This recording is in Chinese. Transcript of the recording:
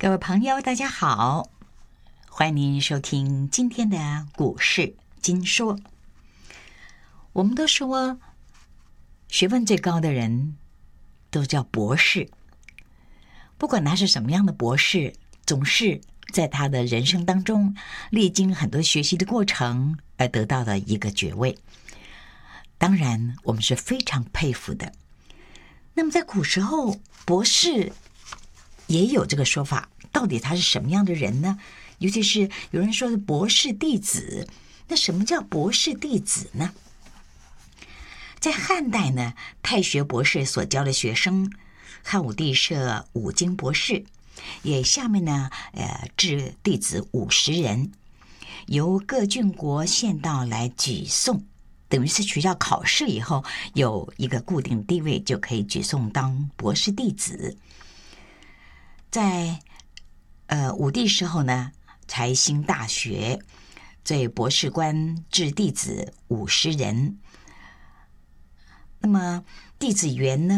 各位朋友，大家好，欢迎您收听今天的股市金说。我们都说，学问最高的人都叫博士，不管他是什么样的博士，总是在他的人生当中历经很多学习的过程而得到的一个爵位。当然，我们是非常佩服的。那么在古时候，博士也有这个说法，到底他是什么样的人呢？尤其是有人说是博士弟子，那什么叫博士弟子呢？在汉代呢，太学博士所教的学生，汉武帝设五经博士，也下面呢，置弟子50人，由各郡国县道来举送，等于是学校考试以后有一个固定地位，就可以举送当博士弟子。在武帝时候呢，才兴大学，在博士官置弟子50人。那么弟子园呢，